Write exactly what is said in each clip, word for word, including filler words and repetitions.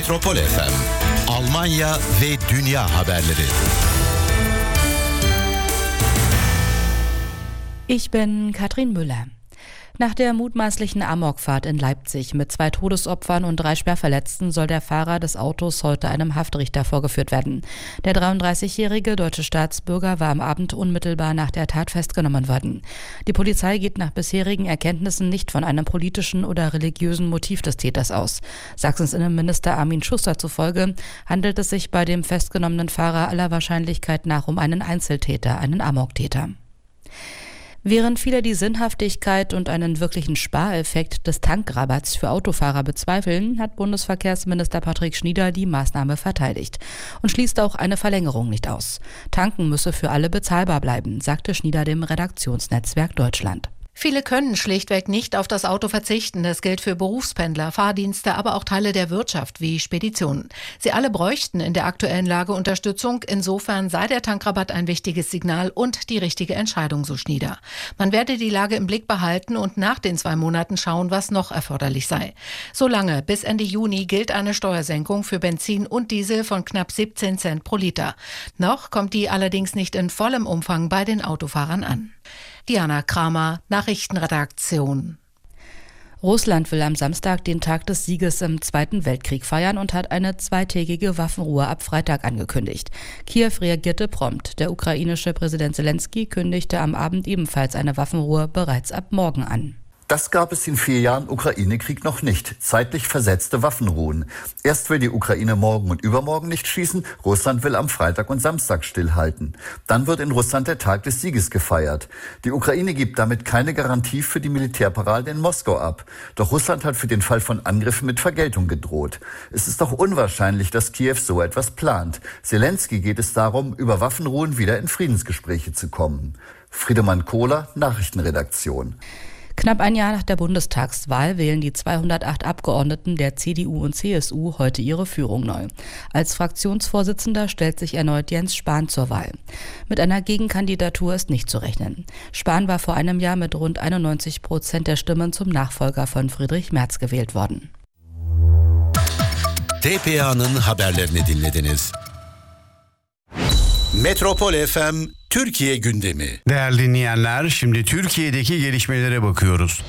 Metropol F M, Almanya ve dünya haberleri. Ich bin Katrin Müller. Nach der mutmaßlichen Amokfahrt in Leipzig mit zwei Todesopfern und drei Schwerverletzten soll der Fahrer des Autos heute einem Haftrichter vorgeführt werden. Der dreiunddreißigjährige deutsche Staatsbürger war am Abend unmittelbar nach der Tat festgenommen worden. Die Polizei geht nach bisherigen Erkenntnissen nicht von einem politischen oder religiösen Motiv des Täters aus. Sachsens Innenminister Armin Schuster zufolge handelt es sich bei dem festgenommenen Fahrer aller Wahrscheinlichkeit nach um einen Einzeltäter, einen Amoktäter. Während viele die Sinnhaftigkeit und einen wirklichen Spareffekt des Tankrabatts für Autofahrer bezweifeln, hat Bundesverkehrsminister Patrick Schnieder die Maßnahme verteidigt und schließt auch eine Verlängerung nicht aus. Tanken müsse für alle bezahlbar bleiben, sagte Schnieder dem Redaktionsnetzwerk Deutschland. Viele können schlichtweg nicht auf das Auto verzichten. Das gilt für Berufspendler, Fahrdienste, aber auch Teile der Wirtschaft wie Speditionen. Sie alle bräuchten in der aktuellen Lage Unterstützung. Insofern sei der Tankrabatt ein wichtiges Signal und die richtige Entscheidung, so Schnieder. Man werde die Lage im Blick behalten und nach den zwei Monaten schauen, was noch erforderlich sei. Solange bis Ende Juni gilt eine Steuersenkung für Benzin und Diesel von knapp siebzehn Cent pro Liter. Noch kommt die allerdings nicht in vollem Umfang bei den Autofahrern an. Diana Kramer, Nachrichtenredaktion. Russland will am Samstag den Tag des Sieges im Zweiten Weltkrieg feiern und hat eine zweitägige Waffenruhe ab Freitag angekündigt. Kiew reagierte prompt. Der ukrainische Präsident Zelensky kündigte am Abend ebenfalls eine Waffenruhe bereits ab morgen an. Das gab es in vier Jahren Ukraine-Krieg noch nicht. Zeitlich versetzte Waffenruhen. Erst will die Ukraine morgen und übermorgen nicht schießen. Russland will am Freitag und Samstag stillhalten. Dann wird in Russland der Tag des Sieges gefeiert. Die Ukraine gibt damit keine Garantie für die Militärparade in Moskau ab. Doch Russland hat für den Fall von Angriffen mit Vergeltung gedroht. Es ist doch unwahrscheinlich, dass Kiew so etwas plant. Zelensky geht es darum, über Waffenruhen wieder in Friedensgespräche zu kommen. Friedemann Kohler, Nachrichtenredaktion. Knapp ein Jahr nach der Bundestagswahl wählen die zweihundertacht Abgeordneten der C D U und C S U heute ihre Führung neu. Als Fraktionsvorsitzender stellt sich erneut Jens Spahn zur Wahl. Mit einer Gegenkandidatur ist nicht zu rechnen. Spahn war vor einem Jahr mit rund einundneunzig Prozent der Stimmen zum Nachfolger von Friedrich Merz gewählt worden. T P A'nın haberlerini dinlediniz. Metropol F M Türkiye gündemi. Değerli dinleyenler, şimdi Türkiye'deki gelişmelere bakıyoruz.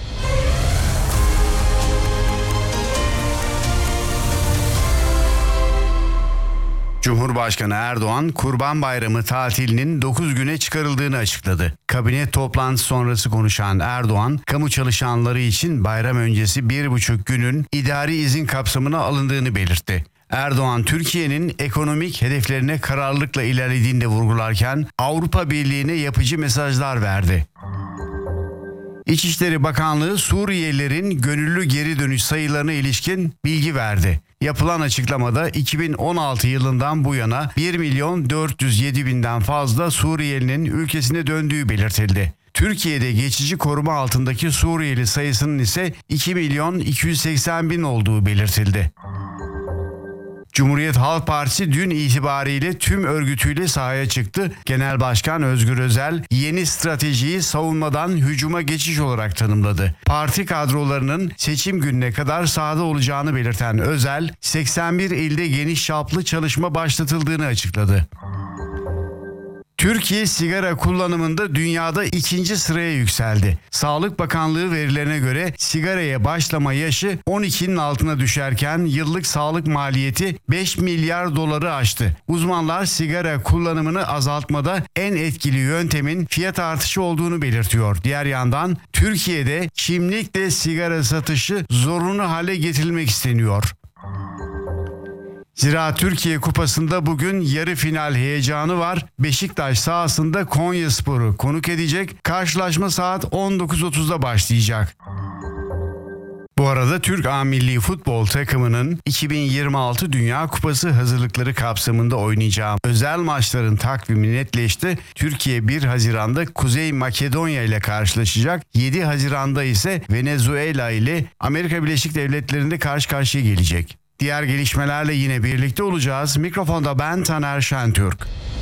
Cumhurbaşkanı Erdoğan, Kurban Bayramı tatilinin dokuz güne çıkarıldığını açıkladı. Kabine toplantısı sonrası konuşan Erdoğan, kamu çalışanları için bayram öncesi bir buçuk günün idari izin kapsamına alındığını belirtti. Erdoğan, Türkiye'nin ekonomik hedeflerine kararlılıkla ilerlediğini de vurgularken Avrupa Birliği'ne yapıcı mesajlar verdi. İçişleri Bakanlığı Suriyelilerin gönüllü geri dönüş sayılarına ilişkin bilgi verdi. Yapılan açıklamada iki bin on altı yılından bu yana bir milyon dört yüz yedi binden fazla Suriyelinin ülkesine döndüğü belirtildi. Türkiye'de geçici koruma altındaki Suriyeli sayısının ise iki milyon iki yüz seksen bin olduğu belirtildi. Cumhuriyet Halk Partisi dün itibariyle tüm örgütüyle sahaya çıktı. Genel Başkan Özgür Özel yeni stratejiyi savunmadan hücuma geçiş olarak tanımladı. Parti kadrolarının seçim gününe kadar sahada olacağını belirten Özel, seksen bir ilde geniş çaplı çalışma başlatıldığını açıkladı. Türkiye sigara kullanımında dünyada ikinci sıraya yükseldi. Sağlık Bakanlığı verilerine göre sigaraya başlama yaşı on ikinin altına düşerken yıllık sağlık maliyeti beş milyar doları aştı. Uzmanlar sigara kullanımını azaltmada en etkili yöntemin fiyat artışı olduğunu belirtiyor. Diğer yandan Türkiye'de kimlikle sigara satışı zorunlu hale getirilmek isteniyor. Zira Türkiye Kupası'nda bugün yarı final heyecanı var. Beşiktaş sahasında Konyaspor'u konuk edecek. Karşılaşma saat on dokuz otuzda başlayacak. Bu arada Türk A Milli Futbol takımının iki bin yirmi altı Dünya Kupası hazırlıkları kapsamında oynayacağı özel maçların takvimi netleşti. Türkiye bir Haziran'da Kuzey Makedonya ile karşılaşacak. yedi Haziran'da ise Venezuela ile Amerika Birleşik Devletleri'nde karşı karşıya gelecek. Diğer gelişmelerle yine birlikte olacağız. Mikrofonda ben Taner Şentürk.